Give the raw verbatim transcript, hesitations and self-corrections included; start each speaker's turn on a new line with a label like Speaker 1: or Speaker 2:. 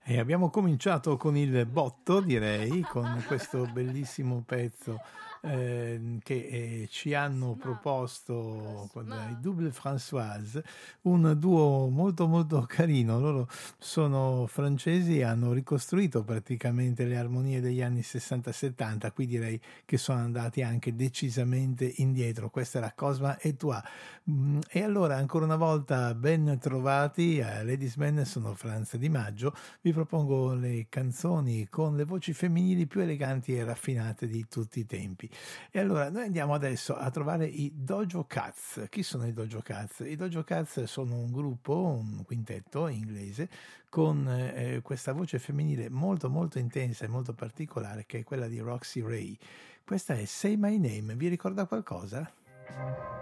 Speaker 1: E abbiamo cominciato con il botto, direi, con questo bellissimo pezzo ehm, che eh, ci hanno proposto con i Double Françoise, un duo molto molto carino. Loro sono francesi e hanno ricostruito praticamente le armonie degli anni sessanta settanta, qui direi che sono andati anche decisamente indietro. Questa era Cosma e Toi. Mm, E allora, ancora una volta, ben trovati a Ladies Man, sono Franz Di Maggio. Vi propongo le canzoni con le voci femminili più eleganti e raffinate di tutti i tempi. E allora noi andiamo adesso a trovare i Dojo Cats. Chi sono i Dojo Cats? I Dojo Cats sono un gruppo, un quintetto inglese con eh, questa voce femminile molto molto intensa e molto particolare, che è quella di Roxy Ray. Questa è Say My Name, vi ricorda qualcosa?